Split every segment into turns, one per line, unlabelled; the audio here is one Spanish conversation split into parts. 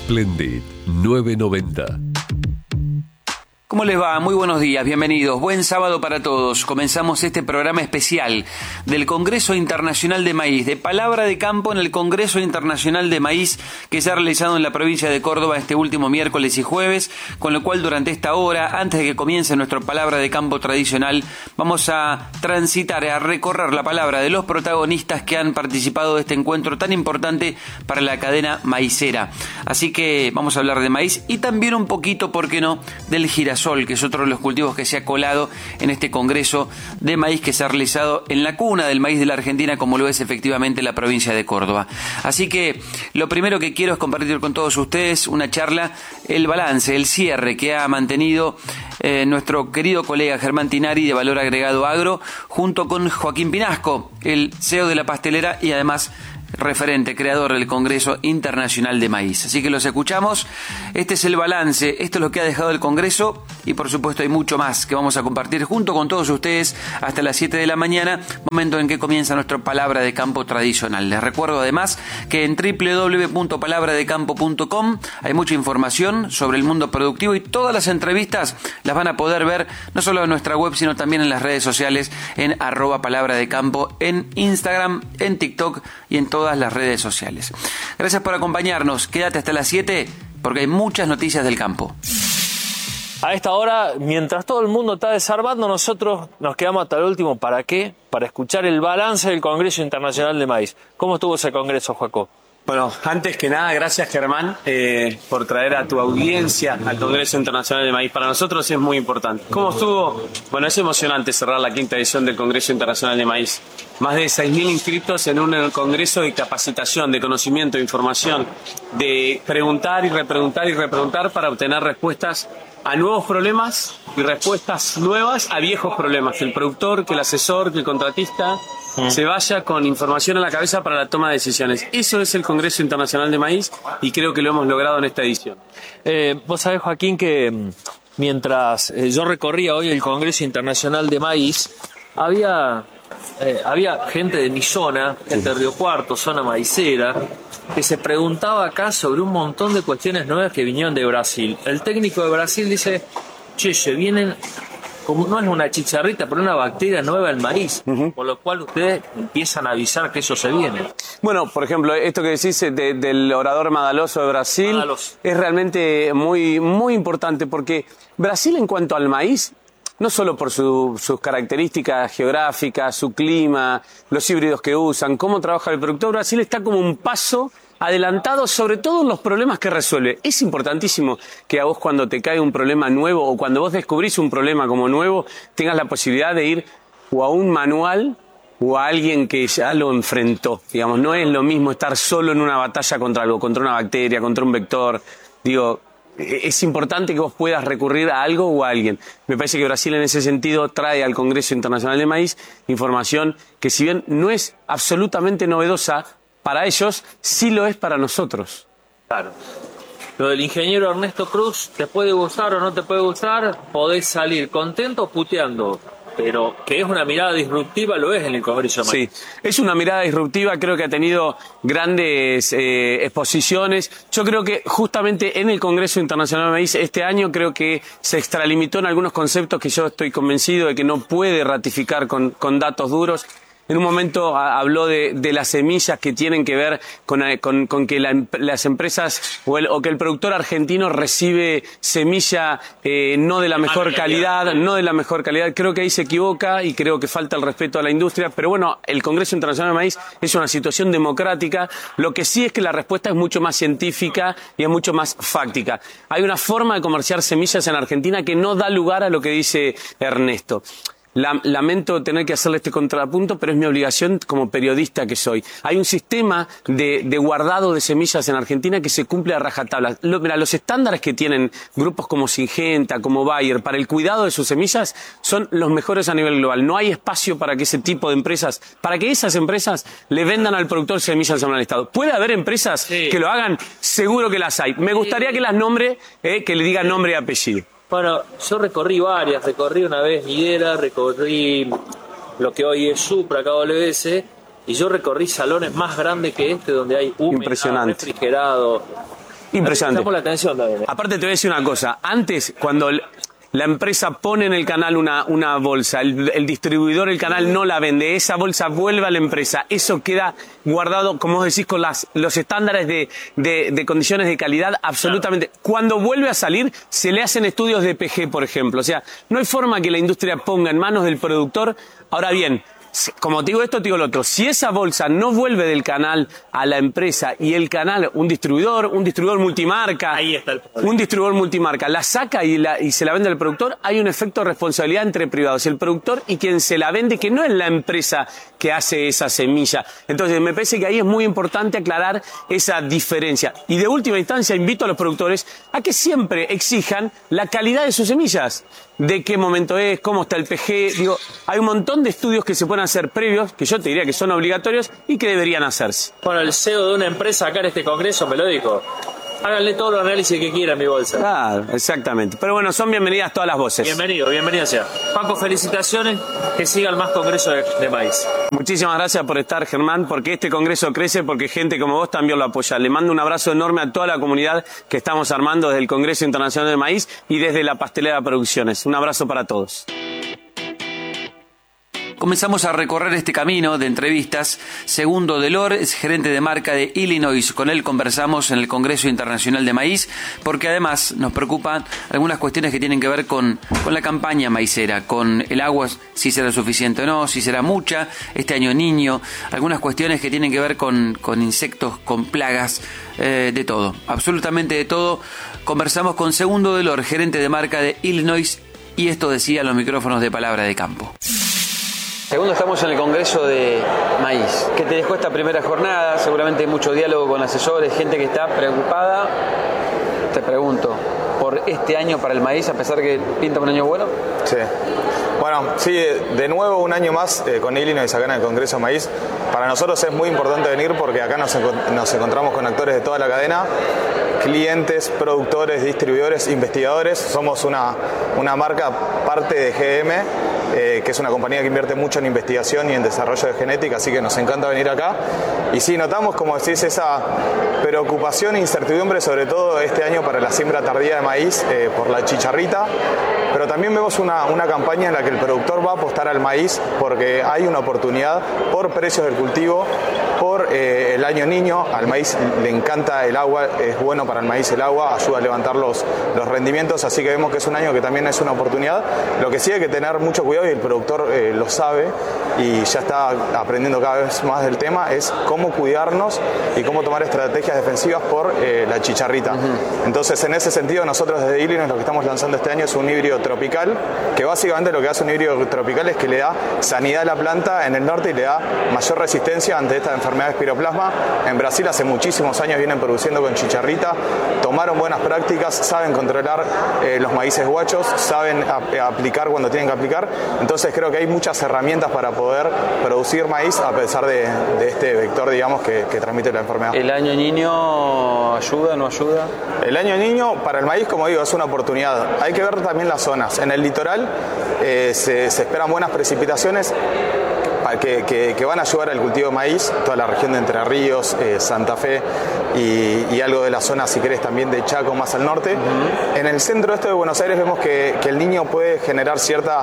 Splendid 990.
¿Cómo les va? Muy buenos días, bienvenidos. Buen sábado para todos. Comenzamos este programa especial del Congreso Internacional de Maíz, de Palabra de Campo en el Congreso Internacional de Maíz que se ha realizado en la provincia de Córdoba este último miércoles y jueves, con lo cual durante esta hora, antes de que comience nuestra Palabra de Campo tradicional, vamos a transitar, a recorrer la palabra de los protagonistas que han participado de este encuentro tan importante para la cadena maicera. Así que vamos a hablar de maíz y también un poquito, ¿por qué no?, del girasol, que es otro de los cultivos que se ha colado en este congreso de maíz que se ha realizado en la cuna del maíz de la Argentina, como lo es efectivamente la provincia de Córdoba. Así que lo primero que quiero es compartir con todos ustedes una charla, el balance, el cierre que ha mantenido nuestro querido colega Germán Tinari de Valor Agregado Agro, junto con Joaquín Pinasco, el CEO de la pastelera y además referente, creador del Congreso Internacional de Maíz. Así que los escuchamos. Este es el balance, esto es lo que ha dejado el Congreso y por supuesto hay mucho más que vamos a compartir junto con todos ustedes hasta las 7 de la mañana, momento en que comienza nuestra Palabra de Campo tradicional. Les recuerdo además que en www.palabradecampo.com hay mucha información sobre el mundo productivo y todas las entrevistas las van a poder ver no solo en nuestra web sino también en las redes sociales en @palabradecampo, en Instagram, en TikTok y en todas las redes sociales. Gracias por acompañarnos. Quédate hasta las 7 porque hay muchas noticias del campo.
A esta hora, mientras todo el mundo está desarmando, nosotros nos quedamos hasta el último. ¿Para qué? Para escuchar el balance del Congreso Internacional de Maíz. ¿Cómo estuvo ese congreso, Joaco?
Bueno, antes que nada, gracias Germán por traer a tu audiencia al Congreso Internacional de Maíz. Para nosotros es muy importante. ¿Cómo estuvo? Bueno, es emocionante cerrar la quinta edición del Congreso Internacional de Maíz. Más de 6.000 inscritos en un congreso de capacitación, de conocimiento, de información, de preguntar y repreguntar para obtener respuestas a nuevos problemas y respuestas nuevas a viejos problemas. Que el productor, que el asesor, que el contratista se vaya con información en la cabeza para la toma de decisiones. Eso es el Congreso Internacional de Maíz y creo que lo hemos logrado en esta edición.
Vos sabés, Joaquín, que mientras yo recorría hoy el Congreso Internacional de Maíz, había gente de mi zona, gente de Río Cuarto, zona maicera, que se preguntaba acá sobre un montón de cuestiones nuevas que vinieron de Brasil. El técnico de Brasil dice, che, se vienen, como no es una chicharrita, pero una bacteria nueva en maíz, por lo cual ustedes empiezan a avisar que eso se viene.
Bueno, por ejemplo, esto que decís del orador Madaloso de Brasil es realmente muy, muy importante porque Brasil, en cuanto al maíz, no solo por sus características geográficas, su clima, los híbridos que usan, cómo trabaja el productor, Brasil está como un paso adelantado, sobre todo en los problemas que resuelve. Es importantísimo que a vos, cuando te cae un problema nuevo o cuando vos descubrís un problema como nuevo, tengas la posibilidad de ir o a un manual o a alguien que ya lo enfrentó. Digamos, no es lo mismo estar solo en una batalla contra algo, contra una bacteria, contra un vector. Digo, es importante que vos puedas recurrir a algo o a alguien. Me parece que Brasil en ese sentido trae al Congreso Internacional de Maíz información que, si bien no es absolutamente novedosa para ellos, sí lo es para nosotros.
Claro. Lo del ingeniero Ernesto Cruz, ¿te puede gustar o no te puede gustar? Podés salir contento o puteando. Pero que es una mirada disruptiva, lo es en el Congreso de Maíz.
Sí, es una mirada disruptiva, creo que ha tenido grandes exposiciones. Yo creo que justamente en el Congreso Internacional de Maíz este año creo que se extralimitó en algunos conceptos que yo estoy convencido de que no puede ratificar con datos duros. En un momento habló de las semillas que tienen que ver con que las empresas o que el productor argentino recibe semilla no de la mejor calidad, Creo que ahí se equivoca y creo que falta el respeto a la industria. Pero bueno, el Congreso Internacional de Maíz es una situación democrática. Lo que sí es que la respuesta es mucho más científica y es mucho más fáctica. Hay una forma de comerciar semillas en Argentina que no da lugar a lo que dice Ernesto. Lamento tener que hacerle este contrapunto, pero es mi obligación como periodista que soy. Hay un sistema de guardado de semillas en Argentina que se cumple a rajatabla. Mira, los estándares que tienen grupos como Syngenta, como Bayer, para el cuidado de sus semillas, son los mejores a nivel global. No hay espacio para que ese tipo de empresas, para que esas empresas le vendan al productor semillas al Estado. ¿Puede haber empresas que lo hagan? Seguro que las hay. Me gustaría que las nombre, que le diga nombre y apellido.
Bueno, yo recorrí varias, recorrí una vez Midera, recorrí lo que hoy es Supra, KWS, y yo recorrí salones más grandes que este, donde hay húmeda, refrigerado.
Impresionante.
Llamó la atención también.
Aparte te voy a decir una cosa, antes cuando la empresa pone en el canal una bolsa, el distribuidor, el canal no la vende, esa bolsa vuelve a la empresa, eso queda guardado, como vos decís, con los estándares de condiciones de calidad absolutamente. Claro. Cuando vuelve a salir, se le hacen estudios de PG, por ejemplo, o sea, no hay forma que la industria ponga en manos del productor. Ahora bien, como te digo esto, te digo lo otro. Si esa bolsa no vuelve del canal a la empresa y el canal, un distribuidor multimarca,
ahí está el problema.
Un distribuidor multimarca la saca y se la vende al productor, hay un efecto de responsabilidad entre privados, el productor y quien se la vende, que no es la empresa que hace esa semilla. Entonces me parece que ahí es muy importante aclarar esa diferencia. Y de última instancia invito a los productores a que siempre exijan la calidad de sus semillas. De qué momento es, cómo está el PG. Digo, hay un montón de estudios que se pueden hacer previos, que yo te diría que son obligatorios y que deberían hacerse.
Bueno, el CEO de una empresa acá en este congreso me lo dijo. Háganle todos los análisis que quieran, mi bolsa.
Claro, exactamente. Pero bueno, son bienvenidas todas las voces.
Bienvenido sea. Paco, felicitaciones, que siga el más congreso de maíz.
Muchísimas gracias por estar, Germán, porque este congreso crece porque gente como vos también lo apoya. Le mando un abrazo enorme a toda la comunidad que estamos armando desde el Congreso Internacional de Maíz y desde la Pastelera Producciones. Un abrazo para todos.
Comenzamos a recorrer este camino de entrevistas. Segundo Delor es gerente de marca de Illinois. Con él conversamos en el Congreso Internacional de Maíz, porque además nos preocupan algunas cuestiones que tienen que ver con la campaña maicera, con el agua, si será suficiente o no, si será mucha, este año Niño, algunas cuestiones que tienen que ver con insectos, con plagas, de todo, absolutamente de todo. Conversamos con Segundo Delor, gerente de marca de Illinois, y esto decía en los micrófonos de Palabra de Campo. Segundo, estamos en el Congreso de Maíz. ¿Qué te dejó esta primera jornada? Seguramente mucho diálogo con asesores, gente que está preocupada. Te pregunto, ¿por este año para el maíz, a pesar que pinta un año bueno?
Sí. Bueno, sí, de nuevo un año más con Illinois acá en el Congreso de Maíz. Para nosotros es muy importante venir porque acá nos encontramos con actores de toda la cadena, clientes, productores, distribuidores, investigadores. Somos una marca parte de GM, que es una compañía que invierte mucho en investigación y en desarrollo de genética, así que nos encanta venir acá. Y sí, notamos, como decís, esa preocupación e incertidumbre, sobre todo este año para la siembra tardía de maíz por la chicharrita, pero también vemos una campaña en la que el productor va a apostar al maíz porque hay una oportunidad por precios del cultivo, por el año Niño. Al maíz le encanta el agua, es bueno para el maíz el agua, ayuda a levantar los rendimientos, así que vemos que es un año que también es una oportunidad. Lo que sí hay que tener mucho cuidado, y el productor lo sabe y ya está aprendiendo cada vez más del tema, es cómo cuidarnos y cómo tomar estrategias defensivas por la chicharrita. Entonces, en ese sentido, nosotros desde Illinois lo que estamos lanzando este año es un híbrido tropical, que básicamente lo que hace un híbrido tropical es que le da sanidad a la planta en el norte y le da mayor resistencia ante esta enfermedad de espiroplasma. En Brasil hace muchísimos años vienen produciendo con chicharrita, tomaron buenas prácticas, saben controlar los maíces guachos, saben aplicar cuando tienen que aplicar. Entonces creo que hay muchas herramientas para poder producir maíz a pesar de este vector, digamos, que transmite la enfermedad.
¿El año Niño ayuda o no ayuda?
El año Niño para el maíz, como digo, es una oportunidad. Hay que ver también las zonas. En el litoral se esperan buenas precipitaciones que van a ayudar al cultivo de maíz, toda la región de Entre Ríos, Santa Fe y algo de la zona, si querés, también de Chaco más al norte. En el centro este de Buenos Aires vemos que el Niño puede generar ciertos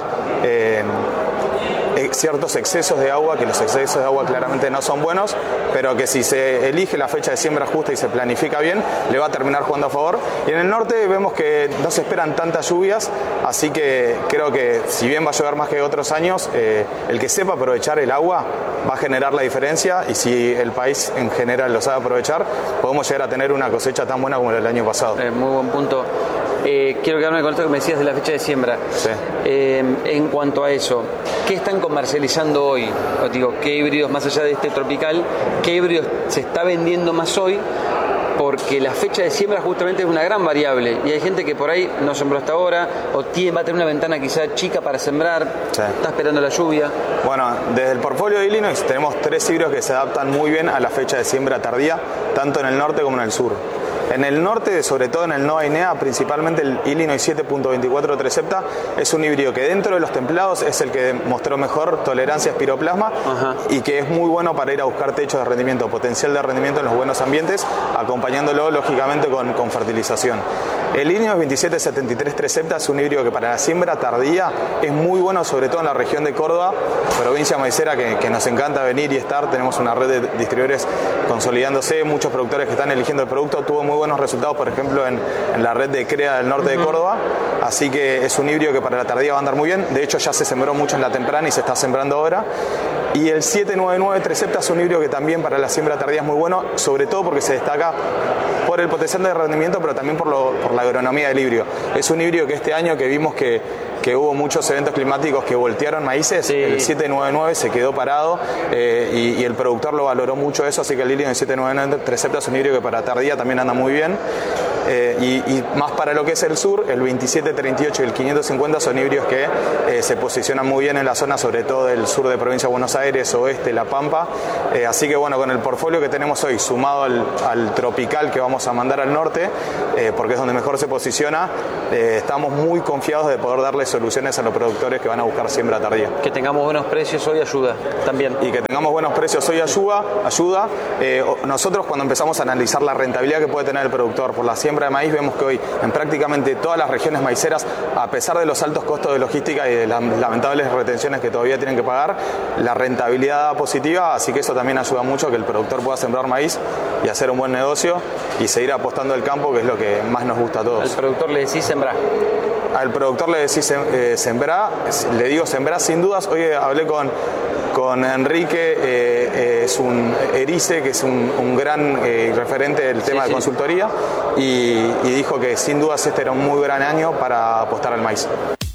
excesos de agua, que los excesos de agua claramente no son buenos, pero que si se elige la fecha de siembra justa y se planifica bien, le va a terminar jugando a favor. Y en el norte vemos que no se esperan tantas lluvias, así que creo que si bien va a llover más que otros años, el que sepa aprovechar el agua va a generar la diferencia, y si el país en general lo sabe aprovechar, podemos llegar a tener una cosecha tan buena como la del año pasado.
Muy buen punto. Quiero quedarme con esto que me decías de la fecha de siembra.
Sí.
En cuanto a eso, ¿qué están comercializando hoy? Os digo, ¿qué híbridos, más allá de este tropical, qué híbridos se está vendiendo más hoy? Porque la fecha de siembra justamente es una gran variable, y hay gente que por ahí no sembró hasta ahora, o va a tener una ventana quizá chica para sembrar,
sí,
está esperando la lluvia.
Bueno, desde el portfolio de Illinois tenemos 3 híbridos que se adaptan muy bien a la fecha de siembra tardía, tanto en el norte como en el sur. En el norte, sobre todo en el NOA y NEA, principalmente el Illinois 7.24 Trecepta, es un híbrido que dentro de los templados es el que mostró mejor tolerancia a espiroplasma y que es muy bueno para ir a buscar techos de rendimiento, potencial de rendimiento en los buenos ambientes, acompañándolo lógicamente con fertilización. El Illinois 2773 Trecepta es un híbrido que para la siembra tardía es muy bueno, sobre todo en la región de Córdoba, provincia maicera que nos encanta venir y estar. Tenemos una red de distribuidores consolidándose, muchos productores que están eligiendo el producto. Tuvo muy buenos resultados, por ejemplo, en la red de CREA del norte de Córdoba, así que es un híbrido que para la tardía va a andar muy bien. De hecho, ya se sembró mucho en la temprana y se está sembrando ahora. Y el 799 Trecepta es un híbrido que también para la siembra tardía es muy bueno, sobre todo porque se destaca por el potencial de rendimiento, pero también por la agronomía del híbrido. Es un híbrido que este año que vimos que hubo muchos eventos climáticos que voltearon maíces, el 799 se quedó parado y el productor lo valoró mucho eso, así que el Illinois 799 Trecepta es un híbrido que para tardía también anda muy bien. Y más para lo que es el sur, el 2738 y el 550 son híbridos que se posicionan muy bien en la zona, sobre todo del sur de provincia de Buenos Aires, oeste, La Pampa. Así que bueno, con el portfolio que tenemos hoy, sumado al tropical que vamos a mandar al norte, porque es donde mejor se posiciona, estamos muy confiados de poder darle soluciones a los productores que van a buscar siembra tardía.
Que tengamos buenos precios hoy ayuda también.
Y que tengamos buenos precios hoy ayuda. Nosotros cuando empezamos a analizar la rentabilidad que puede tener el productor por la siembra de maíz, vemos que hoy en prácticamente todas las regiones maiceras, a pesar de los altos costos de logística y de las lamentables retenciones que todavía tienen que pagar, la rentabilidad da positiva, así que eso también ayuda mucho a que el productor pueda sembrar maíz y hacer un buen negocio y seguir apostando al campo, que es lo que más nos gusta a todos.
Al productor le decís sembrar.
Al productor le decís sembrar, le digo sembrar sin dudas. Hoy hablé con Enrique, es un Erice, que es un gran referente del tema de consultoría, y dijo que sin dudas este era un muy gran año para apostar al maíz.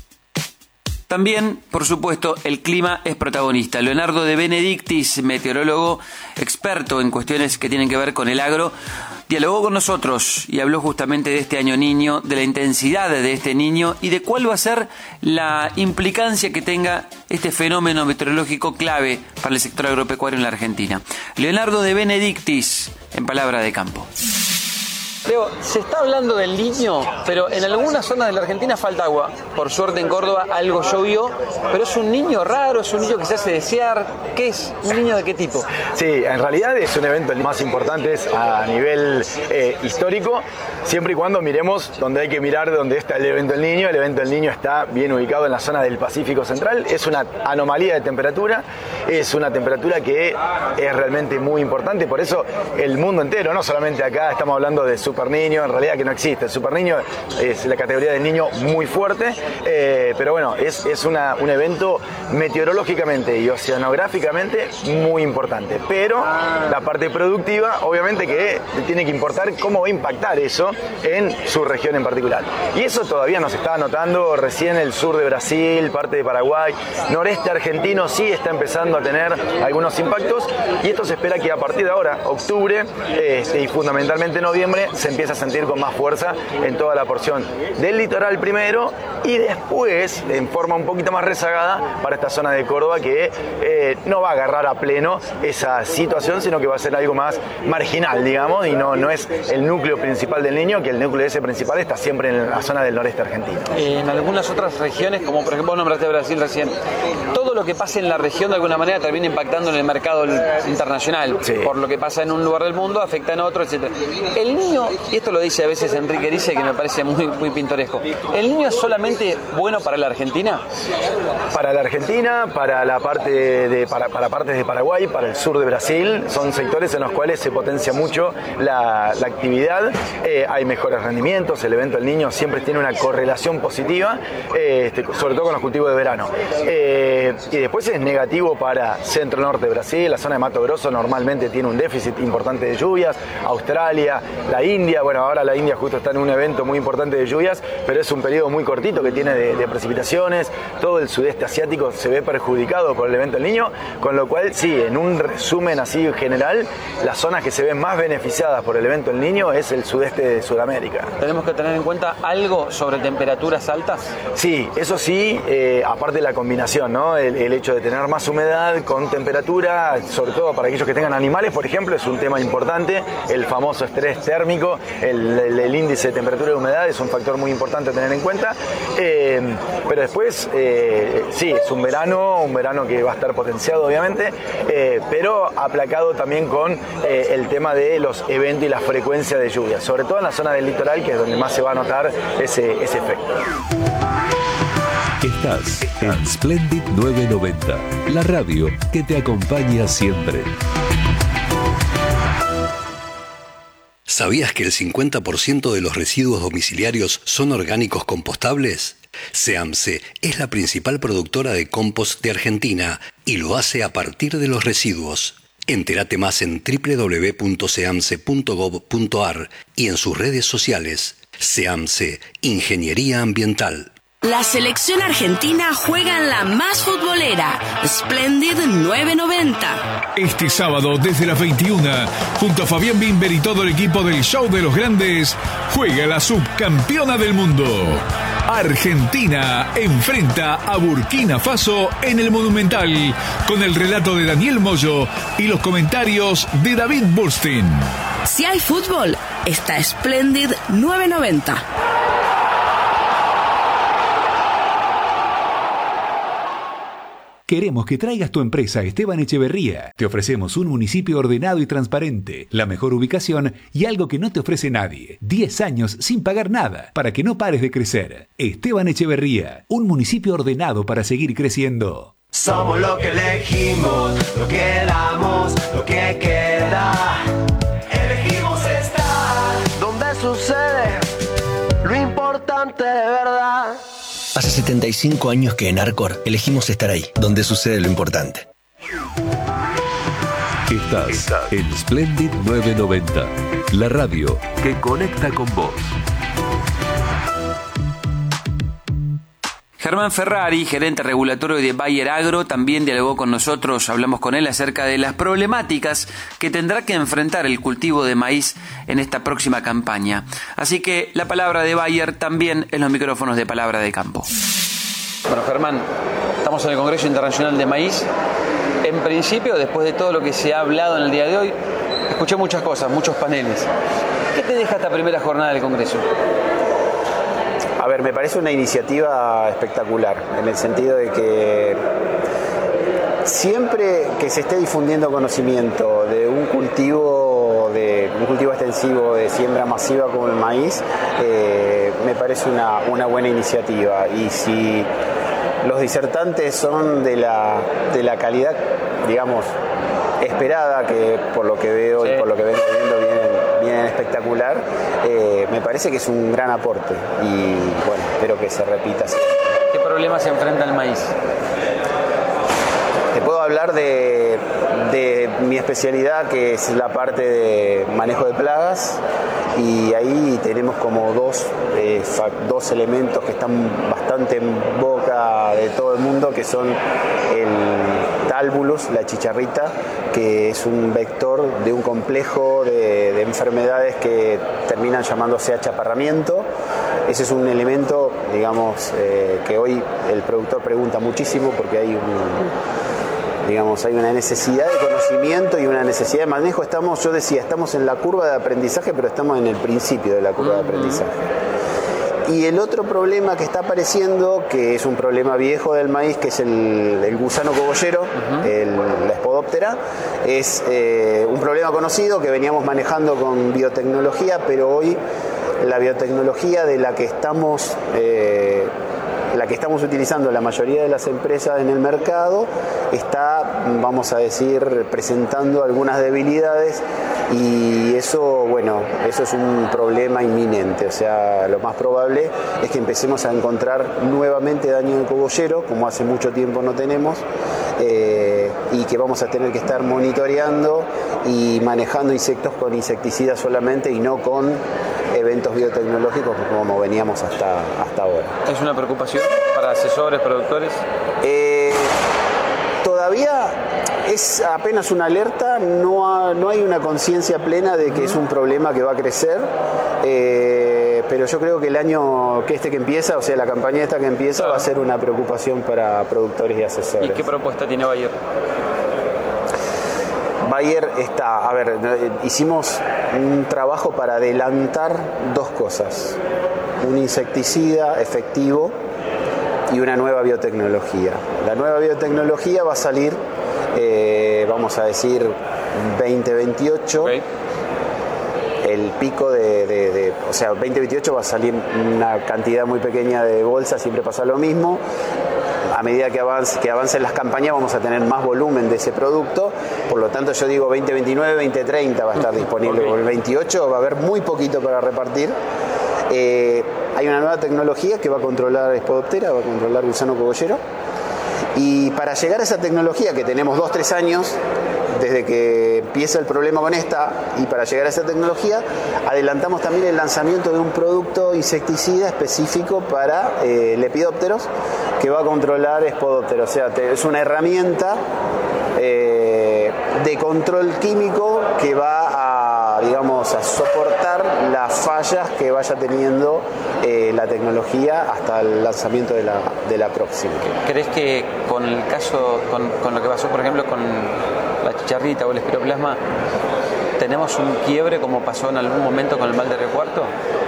También, por supuesto, el clima es protagonista. Leonardo de Benedictis, meteorólogo experto en cuestiones que tienen que ver con el agro, dialogó con nosotros y habló justamente de este año niño, de la intensidad de este niño y de cuál va a ser la implicancia que tenga este fenómeno meteorológico clave para el sector agropecuario en la Argentina. Leonardo de Benedictis, en Palabra de Campo. Leo, se está hablando del Niño, pero en algunas zonas de la Argentina falta agua. Por suerte en Córdoba algo llovió, pero es un niño raro, es un niño que se hace desear. ¿Qué es? ¿Un niño de qué tipo?
Sí, en realidad es un evento más importante a nivel histórico, siempre y cuando miremos donde hay que mirar, donde está el evento del Niño. El evento del Niño está bien ubicado en la zona del Pacífico Central. Es una anomalía de temperatura, es una temperatura que es realmente muy importante, por eso el mundo entero, no solamente acá, estamos hablando de Super Niño, en realidad que no existe. El Super Niño es la categoría del niño muy fuerte, pero bueno, es un evento meteorológicamente y oceanográficamente muy importante. Pero la parte productiva, obviamente que tiene que importar cómo va a impactar eso en su región en particular. Y eso todavía nos está notando recién el sur de Brasil, parte de Paraguay, noreste argentino sí está empezando a tener algunos impactos, y esto se espera que a partir de ahora, octubre y fundamentalmente noviembre, se empieza a sentir con más fuerza en toda la porción del litoral primero y después en forma un poquito más rezagada para esta zona de Córdoba, que no va a agarrar a pleno esa situación, sino que va a ser algo más marginal, digamos, y no es el núcleo principal del Niño, que el núcleo ese principal está siempre en la zona del noreste argentino.
En algunas otras regiones, como por ejemplo vos nombraste Brasil recién, todo lo que pasa en la región de alguna manera termina impactando en el mercado internacional. Sí. Por lo que pasa en un lugar del mundo afecta en otro, etc. El Niño, y esto lo dice a veces Enrique Erice, que me parece muy pintoresco, ¿el Niño es solamente bueno para la Argentina?
Para la Argentina, para la parte para partes de Paraguay, para el sur de Brasil, son sectores en los cuales se potencia mucho la actividad, hay mejores rendimientos, el evento del Niño siempre tiene una correlación positiva, sobre todo con los cultivos de verano. Y después es negativo para centro-norte de Brasil, la zona de Mato Grosso normalmente tiene un déficit importante de lluvias, Australia, la India, bueno, ahora la India justo está en un evento muy importante de lluvias, pero es un periodo muy cortito que tiene de precipitaciones, todo el sudeste asiático se ve perjudicado por el evento del Niño, con lo cual sí, en un resumen así general, las zonas que se ven más beneficiadas por el evento del Niño es el sudeste de Sudamérica.
¿Tenemos que tener en cuenta algo sobre temperaturas altas?
Sí, eso sí, aparte de la combinación, ¿no? El hecho de tener más humedad con temperatura, sobre todo para aquellos que tengan animales, por ejemplo, es un tema importante, el famoso estrés térmico mucho. El índice de temperatura y humedad es un factor muy importante a tener en cuenta. Pero después, sí, es un verano que va a estar potenciado obviamente, pero aplacado también con el tema de los eventos y la frecuencia de lluvia, sobre todo en la zona del litoral, que es donde más se va a notar ese efecto.
Estás en Splendid 990, la radio que te acompaña siempre.
¿Sabías que el 50% de los residuos domiciliarios son orgánicos compostables? SEAMSE es la principal productora de compost de Argentina y lo hace a partir de los residuos. Entérate más en www.seamse.gov.ar y en sus redes sociales. SEAMSE, Ingeniería Ambiental.
La selección argentina juega en la más futbolera, Splendid 990.
Este sábado desde las 21, junto a Fabián Bimber y todo el equipo del Show de los Grandes, juega la subcampeona del mundo. Argentina enfrenta a Burkina Faso en el Monumental, con el relato de Daniel Moyo y los comentarios de David Burstein.
Si hay fútbol, está Splendid 990.
Queremos que traigas tu empresa a Esteban Echeverría. Te ofrecemos un municipio ordenado y transparente, la mejor ubicación y algo que no te ofrece nadie. 10 años sin pagar nada, para que no pares de crecer. Esteban Echeverría, un municipio ordenado para seguir creciendo.
Somos lo que elegimos, lo que damos, lo que queda. Elegimos estar donde sucede lo importante de verdad.
Hace 75 años que en Arcor elegimos estar ahí, donde sucede lo importante.
Estás en Splendid 990, la radio que conecta con vos.
Germán Ferrari, gerente regulatorio de Bayer Agro, también dialogó con nosotros. Hablamos con él acerca de las problemáticas que tendrá que enfrentar el cultivo de maíz en esta próxima campaña. Así que la palabra de Bayer también en los micrófonos de Palabra de Campo. Bueno, Germán, estamos en el Congreso Internacional de Maíz. En principio, después de todo lo que se ha hablado en el día de hoy, escuché muchas cosas, muchos paneles. ¿Qué te deja esta primera jornada del Congreso?
A ver, me parece una iniciativa espectacular, en el sentido de que siempre que se esté difundiendo conocimiento de un cultivo extensivo de siembra masiva como el maíz, me parece una buena iniciativa. Y si los disertantes son de la calidad, digamos, esperada, que por lo que veo y por lo que vengo viendo vienen espectacular, me parece que es un gran aporte y bueno, espero que se repita así.
¿Qué problemas se enfrenta el maíz?
Te puedo hablar de mi especialidad, que es la parte de manejo de plagas, y ahí tenemos como dos elementos que están bastante en boca de todo el mundo, que son el Talvulus, la chicharrita, que es un vector de un complejo de enfermedades que terminan llamándose achaparramiento. Ese es un elemento, digamos, que hoy el productor pregunta muchísimo, porque hay una necesidad de conocimiento y una necesidad de manejo. Estamos en la curva de aprendizaje, pero estamos en el principio de la curva de aprendizaje. Y el otro problema que está apareciendo, que es un problema viejo del maíz, que es el gusano cogollero, la Spodoptera, es un problema conocido que veníamos manejando con biotecnología, pero hoy la biotecnología de la que estamos utilizando la mayoría de las empresas en el mercado está, vamos a decir, presentando algunas debilidades, y eso es un problema inminente. O sea, lo más probable es que empecemos a encontrar nuevamente daño en el cogollero, como hace mucho tiempo no tenemos, y que vamos a tener que estar monitoreando y manejando insectos con insecticidas solamente, y no con eventos biotecnológicos como veníamos hasta ahora.
¿Es una preocupación para asesores, productores?
Todavía es apenas una alerta, no hay una conciencia plena de que es un problema que va a crecer, pero yo creo que el año que empieza, o sea, la campaña esta que empieza, va a ser una preocupación para productores y asesores.
¿Y qué propuesta tiene Bayer?
Bayer está, hicimos un trabajo para adelantar dos cosas, un insecticida efectivo y una nueva biotecnología. La nueva biotecnología va a salir, vamos a decir, 2028. Okay. El pico o sea, 2028 va a salir una cantidad muy pequeña de bolsas, siempre pasa lo mismo. A medida que avancen las campañas vamos a tener más volumen de ese producto, por lo tanto yo digo 2029, 2030 va a estar disponible, okay. El 28 va a haber muy poquito para repartir. Hay una nueva tecnología que va a controlar Spodoptera, va a controlar gusano cogollero, y para llegar a esa tecnología, que tenemos 2-3 años desde que empieza el problema con esta, y para llegar a esa tecnología adelantamos también el lanzamiento de un producto insecticida específico para lepidópteros que va a controlar Spodoptera. O sea, es una herramienta de control químico que va a, digamos, a soportar las fallas que vaya teniendo la tecnología hasta el lanzamiento de la próxima.
¿Crees que con el caso, con lo que pasó, por ejemplo, con la chicharrita o el espiroplasma, tenemos un quiebre como pasó en algún momento con el mal de Río Cuarto?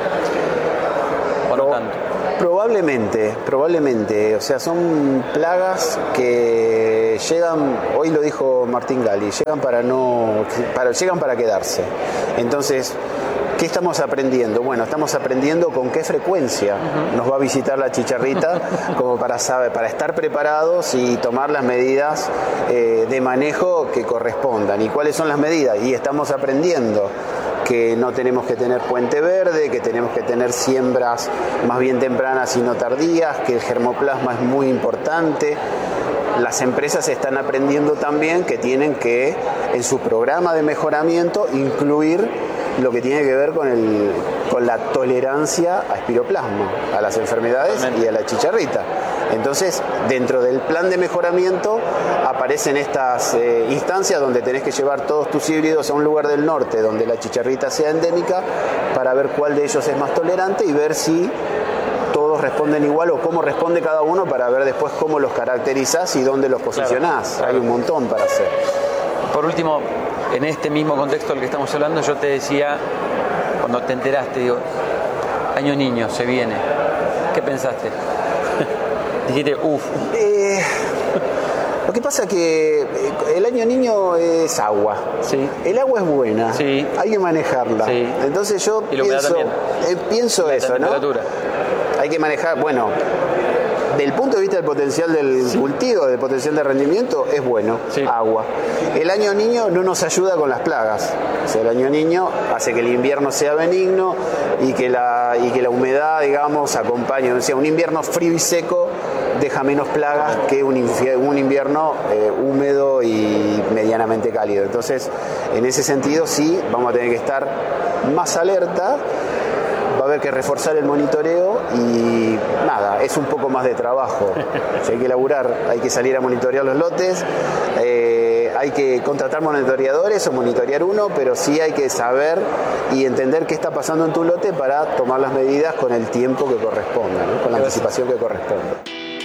¿O no tanto? Probablemente, o sea, son plagas que llegan, hoy lo dijo Martín Gali, llegan para quedarse. Entonces, ¿qué estamos aprendiendo? Bueno, estamos aprendiendo con qué frecuencia nos va a visitar la chicharrita, como para estar preparados y tomar las medidas de manejo que correspondan. ¿Y cuáles son las medidas? Y estamos aprendiendo que no tenemos que tener puente verde, que tenemos que tener siembras más bien tempranas y no tardías, que el germoplasma es muy importante. Las empresas están aprendiendo también que tienen que, en su programa de mejoramiento, incluir lo que tiene que ver con la tolerancia a espiroplasma, a las enfermedades y a la chicharrita. Entonces, dentro del plan de mejoramiento aparecen estas instancias donde tenés que llevar todos tus híbridos a un lugar del norte donde la chicharrita sea endémica para ver cuál de ellos es más tolerante y ver si todos responden igual o cómo responde cada uno, para ver después cómo los caracterizás y dónde los posicionás. Claro. Hay un montón para hacer. Por último, en este mismo contexto del que estamos hablando, yo te decía, cuando te enteraste, digo, año niño, se viene. ¿Qué pensaste? Dijiste, uff. Lo que pasa es que el año niño es agua. Sí. El agua es buena. Sí. Hay que manejarla. Sí. Entonces yo pienso eso, ¿no? Hay que manejar, bueno, del punto de vista del potencial del cultivo, del potencial de rendimiento, es bueno, agua. El año niño no nos ayuda con las plagas. O sea, el año niño hace que el invierno sea benigno y que la humedad, digamos, acompañe. O sea, un invierno frío y seco deja menos plagas que un invierno húmedo y medianamente cálido. Entonces, en ese sentido, sí, vamos a tener que estar más alerta. Va a haber que reforzar el monitoreo y nada, es un poco más de trabajo. Si hay que laburar, hay que salir a monitorear los lotes, hay que contratar monitoreadores o monitorear uno, pero sí hay que saber y entender qué está pasando en tu lote para tomar las medidas con el tiempo que corresponda, ¿no? Con la anticipación que corresponda.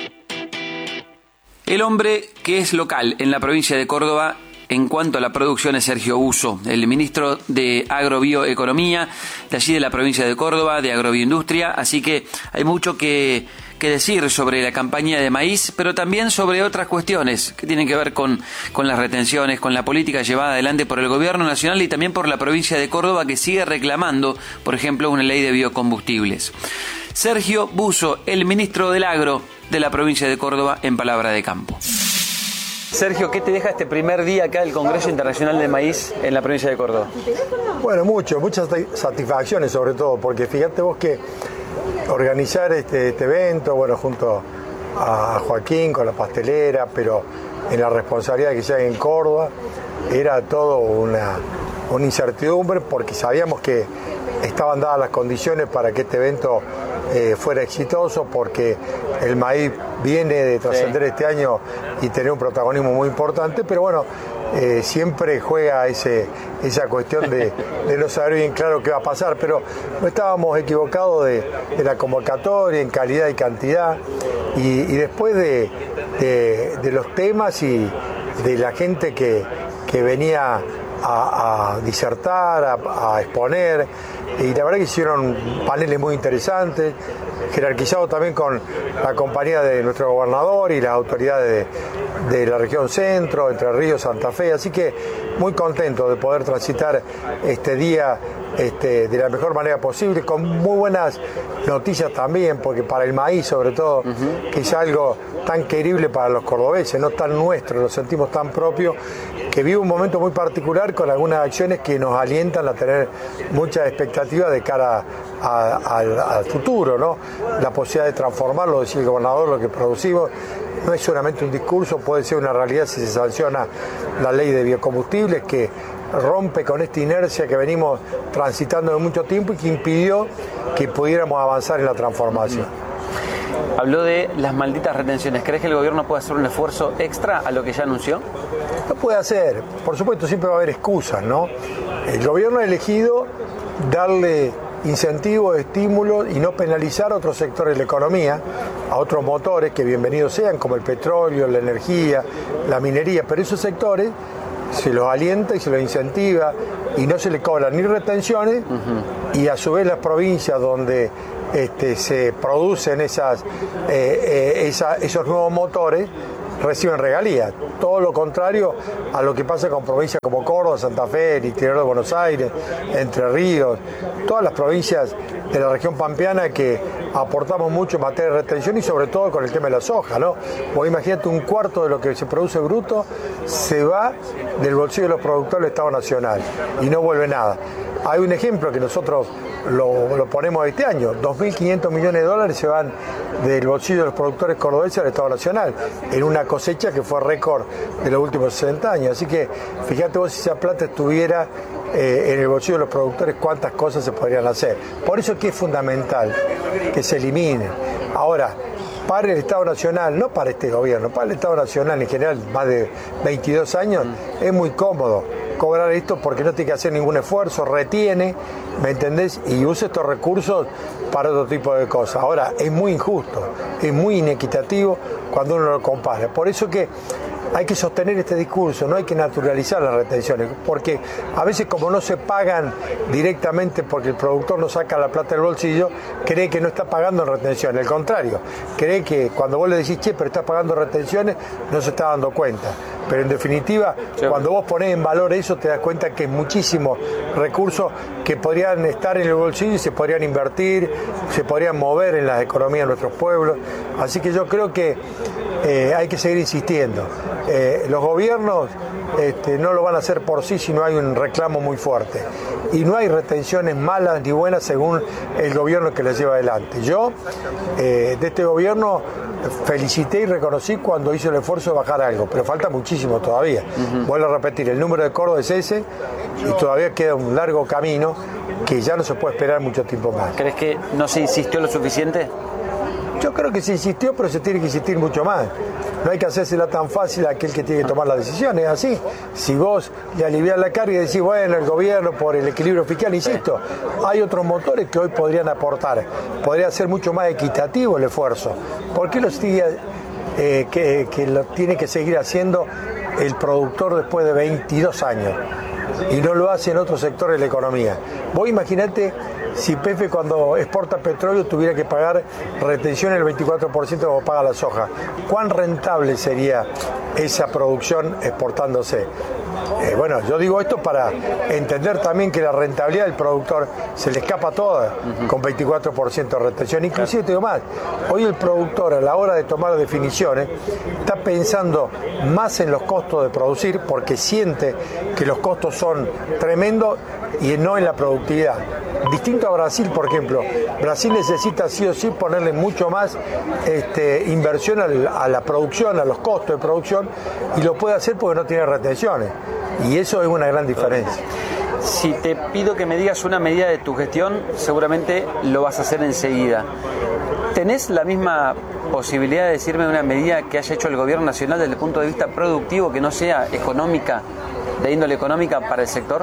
El hombre que es local en la provincia de Córdoba en cuanto a la producción es Sergio Buso, el ministro de Agrobioeconomía de allí de la provincia de Córdoba, de Agrobioindustria, así que hay mucho que decir sobre la campaña de maíz, pero también sobre otras cuestiones que tienen que ver con las retenciones, con la política llevada adelante por el gobierno nacional y también por la provincia de Córdoba, que sigue reclamando, por ejemplo, una ley de biocombustibles. Sergio Buso, el ministro del Agro de la provincia de Córdoba, en Palabra de Campo. Sergio, ¿qué te deja este primer día acá del Congreso Internacional de Maíz en la provincia de Córdoba?
Bueno, muchas satisfacciones sobre todo, porque fíjate vos que organizar este evento, bueno, junto a Joaquín con la pastelera, pero en la responsabilidad que se haga en Córdoba, era todo una incertidumbre, porque sabíamos que estaban dadas las condiciones para que este evento fuera exitoso, porque el maíz viene de trascender este año y tener un protagonismo muy importante, pero bueno, siempre juega esa cuestión de no saber bien claro qué va a pasar, pero no estábamos equivocados de la convocatoria en calidad y cantidad, y después de los temas y de la gente que que venía a disertar, a exponer, y la verdad que hicieron paneles muy interesantes, jerarquizados también con la compañía de nuestro gobernador y las autoridades de la región centro, Entre Ríos, Santa Fe, así que muy contento de poder transitar este día de la mejor manera posible, con muy buenas noticias también, porque para el maíz sobre todo, que es algo tan querible para los cordobeses, no tan nuestro, lo sentimos tan propio, que vive un momento muy particular con algunas acciones que nos alientan a tener mucha expectativa de cara al futuro, ¿no? La posibilidad de transformarlo, decía el gobernador, lo que producimos no es solamente un discurso, puede ser una realidad si se sanciona la ley de biocombustibles, que rompe con esta inercia que venimos transitando de mucho tiempo y que impidió que pudiéramos avanzar en la transformación.
Habló de las malditas retenciones. ¿Crees que el gobierno puede hacer un esfuerzo extra a lo que ya anunció?
Lo puede hacer. Por supuesto, siempre va a haber excusas, ¿no? El gobierno ha elegido darle incentivos, estímulos y no penalizar a otros sectores de la economía, a otros motores que bienvenidos sean, como el petróleo, la energía, la minería, pero esos sectores se los alienta y se los incentiva y no se le cobran ni retenciones y a su vez las provincias donde se producen esos nuevos motores reciben regalías. Todo lo contrario a lo que pasa con provincias como Córdoba, Santa Fe, el interior de Buenos Aires, Entre Ríos, todas las provincias de la región pampeana que aportamos mucho en materia de retención y sobre todo con el tema de la soja, ¿no? Vos imagínate, un cuarto de lo que se produce bruto se va del bolsillo de los productores del Estado Nacional y no vuelve nada. Hay un ejemplo que nosotros lo ponemos este año, 2.500 millones de dólares se van del bolsillo de los productores cordobeses al Estado Nacional, en una cosecha que fue récord de los últimos 60 años. Así que fíjate vos, si esa plata estuviera en el bolsillo de los productores, cuántas cosas se podrían hacer. Por eso es que es fundamental que se eliminen. Ahora, para el Estado Nacional, no para este gobierno, para el Estado Nacional en general, más de 22 años, es muy cómodo cobrar esto porque no tiene que hacer ningún esfuerzo, retiene, ¿me entendés? Y usa estos recursos para otro tipo de cosas. Ahora, es muy injusto, es muy inequitativo cuando uno lo compara. Por eso que hay que sostener este discurso, no hay que naturalizar las retenciones, porque a veces como no se pagan directamente porque el productor no saca la plata del bolsillo, cree que no está pagando en retenciones, al contrario, cree que cuando vos le decís, che, pero estás pagando retenciones, no se está dando cuenta. Pero en definitiva, cuando vos ponés en valor eso, te das cuenta que es muchísimos recursos que podrían estar en el bolsillo y se podrían invertir, se podrían mover en las economías de nuestros pueblos. Así que yo creo que hay que seguir insistiendo. Los gobiernos no lo van a hacer por sí si no hay un reclamo muy fuerte. Y no hay retenciones malas ni buenas según el gobierno que las lleva adelante. Yo, de este gobierno, felicité y reconocí cuando hizo el esfuerzo de bajar algo, pero falta muchísimo todavía. Vuelvo a repetir, el número de Córdoba es ese y todavía queda un largo camino que ya no se puede esperar mucho tiempo más.
¿Crees que no se insistió lo suficiente?
Yo creo que se insistió, pero se tiene que insistir mucho más. No hay que hacérsela tan fácil a aquel que tiene que tomar las decisiones, es así. Si vos le aliviás la carga y decís, bueno, el gobierno por el equilibrio fiscal, insisto, hay otros motores que hoy podrían aportar. Podría ser mucho más equitativo el esfuerzo. ¿Por qué los días que lo tiene que seguir haciendo el productor después de 22 años? Y no lo hace en otros sectores de la economía. Vos imaginate si PF cuando exporta petróleo tuviera que pagar retención el 24% como paga la soja. ¿Cuán rentable sería esa producción exportándose? Bueno, yo digo esto para entender también que la rentabilidad del productor se le escapa toda con 24% de retención. Inclusive te digo más, hoy el productor a la hora de tomar definiciones está pensando más en los costos de producir porque siente que los costos son tremendos y no en la productividad. Distinto a Brasil, por ejemplo. Brasil necesita sí o sí ponerle mucho más inversión a la producción, a los costos de producción, y lo puede hacer porque no tiene retenciones. Y eso es una gran diferencia.
Si te pido que me digas una medida de tu gestión, seguramente lo vas a hacer enseguida. ¿Tenés la misma posibilidad de decirme una medida que haya hecho el gobierno nacional desde el punto de vista productivo, que no sea económica, de índole económica para el sector?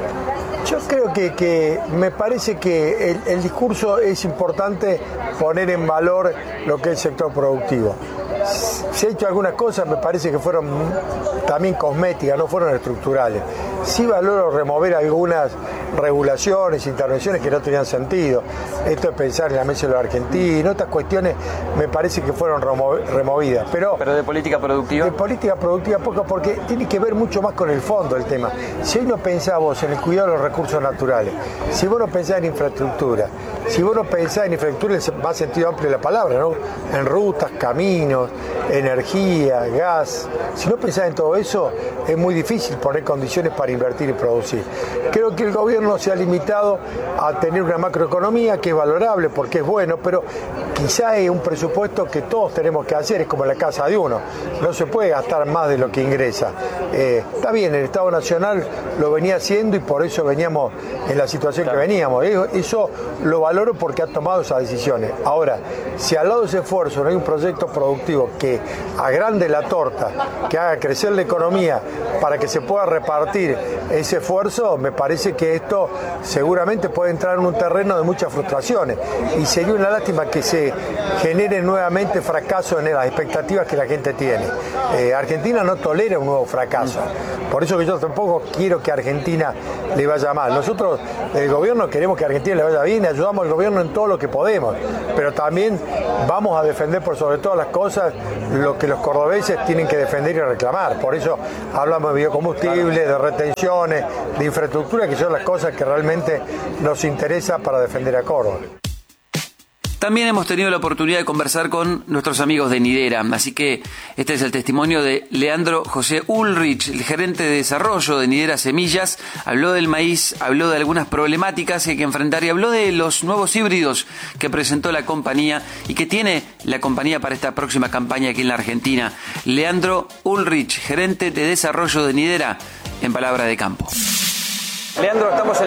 Yo creo que me parece que el discurso es importante poner en valor lo que es el sector productivo. Se ha hecho algunas cosas, me parece que fueron también cosméticas, no fueron estructurales. Sí valoro remover algunas regulaciones, intervenciones que no tenían sentido. Esto es pensar en la mesa de los argentinos, estas cuestiones me parece que fueron removidas. Pero
de política productiva.
De política productiva poco, porque tiene que ver mucho más con el fondo del tema. Si hoy no pensás vos en el cuidado de los recursos naturales, si vos no pensás en infraestructura, si vos no pensás en infraestructura en el más sentido amplio de la palabra, ¿no? En rutas, caminos, energía, gas, si no pensás en todo eso, es muy difícil poner condiciones para invertir y producir. Creo que el gobierno se ha limitado a tener una macroeconomía que es valorable porque es bueno, pero quizá es un presupuesto que todos tenemos que hacer, es como la casa de uno, no se puede gastar más de lo que ingresa. Está bien, el Estado Nacional lo venía haciendo y por eso veníamos en la situación que veníamos. Eso lo valoro porque ha tomado esas decisiones. Ahora, si al lado de ese esfuerzo no hay un proyecto productivo que agrande la torta, que haga crecer la economía para que se pueda repartir ese esfuerzo, me parece que esto seguramente puede entrar en un terreno de muchas frustraciones y sería una lástima que se genere nuevamente fracaso en las expectativas que la gente tiene. Argentina no tolera un nuevo fracaso, por eso que yo tampoco quiero que a Argentina le vaya mal. Nosotros, el gobierno, queremos que a Argentina le vaya bien, ayudamos al gobierno en todo lo que podemos, pero también vamos a defender por sobre todas las cosas lo que los cordobeses tienen que defender y reclamar. Por eso hablamos de biocombustibles, de retenciones, de infraestructura, que son las cosas que realmente nos interesa para defender a Córdoba.
También hemos tenido la oportunidad de conversar con nuestros amigos de Nidera, así que este es el testimonio de Leandro José Ulrich, el gerente de desarrollo de Nidera Semillas. Habló del maíz, habló de algunas problemáticas que hay que enfrentar y habló de los nuevos híbridos que presentó la compañía y que tiene la compañía para esta próxima campaña aquí en la Argentina. Leandro Ulrich, gerente de desarrollo de Nidera, en Palabra de Campo. Leandro, estamos en